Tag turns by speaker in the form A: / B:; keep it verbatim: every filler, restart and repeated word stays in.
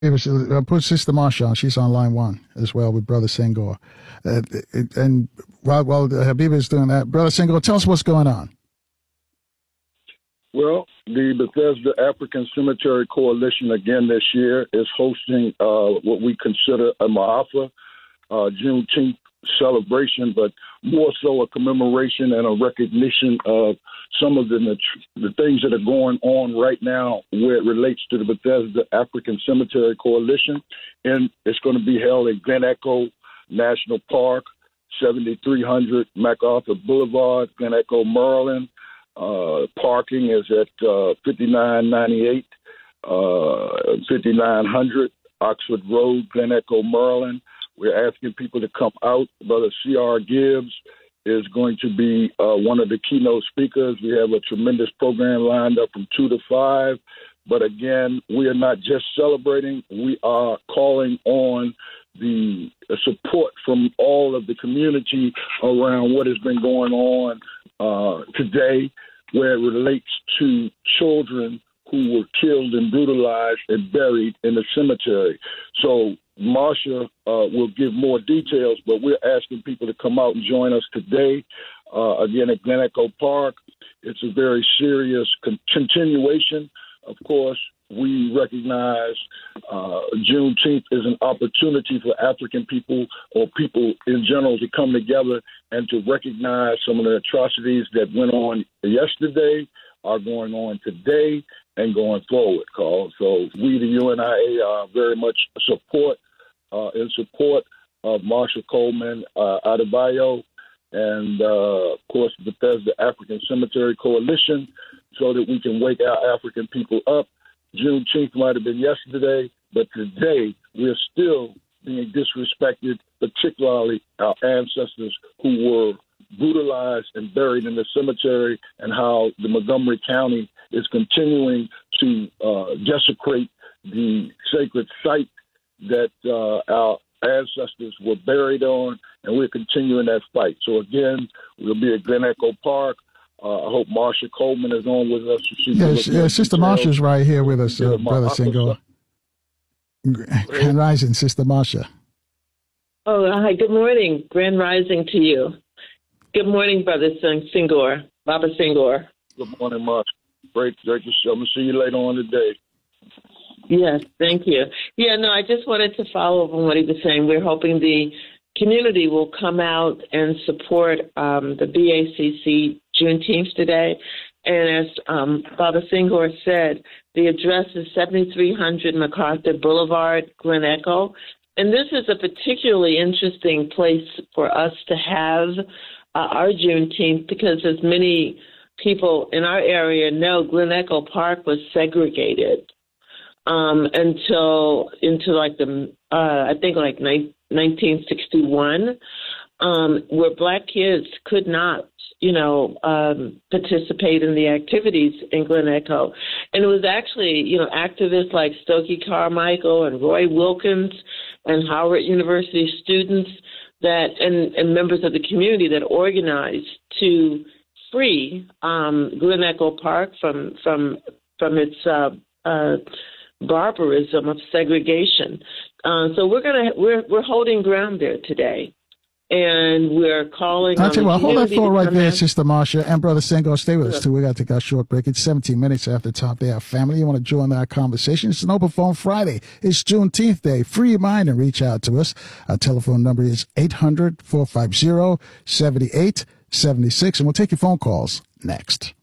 A: Uh, put Sister Marsha on. She's on line one as well with Brother Senghor. Uh, and while, while Habiba is doing that, Brother Senghor, tell us what's going on.
B: Well, the Bethesda African Cemetery Coalition again this year is hosting uh, what we consider a Ma'afa uh, Juneteenth celebration, but more so a commemoration and a recognition of some of the the things that are going on right now where it relates to the Bethesda African Cemetery Coalition. And it's going to be held in Glen Echo National Park, seventy-three hundred MacArthur Boulevard, Glen Echo, Maryland. Uh, parking is at uh, fifty-nine ninety-eight, uh, fifty-nine hundred Oxford Road, Glen Echo, Maryland. We're asking people to come out. Brother C R Gibbs is going to be uh, one of the keynote speakers. We have a tremendous program lined up from two to five. But again, we are not just celebrating. We are calling on the support from all of the community around what has been going on uh, today, where it relates to children who were killed and brutalized and buried in the cemetery. So Marsha uh, will give more details, but we're asking people to come out and join us today, uh, again, at Glen Echo Park. It's a very serious con- continuation. Of course, we recognize uh, Juneteenth is an opportunity for African people or people in general to come together and to recognize some of the atrocities that went on yesterday, are going on today, and going forward, Carl. So we, the U N I A, are very much support uh, in support of Marsha Coleman uh, Adebayo and, uh, of course, the Bethesda African Cemetery Coalition, so that we can wake our African people up. Juneteenth might have been yesterday, but today we are still being disrespected, particularly our ancestors who were brutalized and buried in the cemetery, and how the Montgomery County is continuing to uh, desecrate the sacred site that uh, our ancestors were buried on, and we're continuing that fight. So again, we'll be at Glen Echo Park. Uh, I hope Marsha Coleman is on with us.
A: Yes, yeah, Sister Marsha's right here with us, uh, Brother Senghor. Grand Rising, Sister Marsha.
C: Oh, hi. Good morning. Grand Rising to you. Good morning, Brother Senghor, Baba Senghor.
B: Good morning, Marsha. Great, great to see you. I'm going to see you later on today.
C: Yes, thank you. Yeah, no, I just wanted to follow up on what he was saying. We're hoping the community will come out and support um, the B A C C Juneteenth today. And as um, Baba Senghor said, the address is seventy-three hundred MacArthur Boulevard, Glen Echo. And this is a particularly interesting place for us to have uh, our Juneteenth because, as many people in our area know, Glen Echo Park was segregated um, until into like the uh, I think like nineteen sixty-one, um, where Black kids could not, you know, um, participate in the activities in Glen Echo. And it was actually, you know, activists like Stokely Carmichael and Roy Wilkins and Howard University students that and, and members of the community that organized to free um, Glen Echo Park from from from its uh, uh, barbarism of segregation. Uh, so we're gonna we're we're holding ground there today. And we're calling
A: I'll
C: on
A: tell you
C: the
A: what, hold that
C: community
A: thought
C: to
A: right
C: come
A: there,
C: in.
A: Sister Marsha, and Brother Senghor. Stay with us,
C: Sure.
A: too. We got to take our short break. It's seventeen minutes after top day. Our family, you want to join our conversation? It's an open phone Friday. It's Juneteenth Day. Free your mind and reach out to us. Our telephone number is eight hundred, four five zero, seven eight seven six, and we'll take your phone calls next.